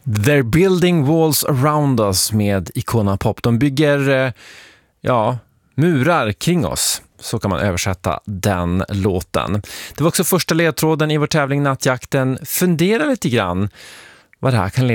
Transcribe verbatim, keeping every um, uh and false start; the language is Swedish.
They're building walls around us med Icona Pop. De bygger, ja, murar kring oss. Så kan man översätta den låten. Det var också första ledtråden i vår tävling Nattjakten. Fundera lite grann vad det här kan leda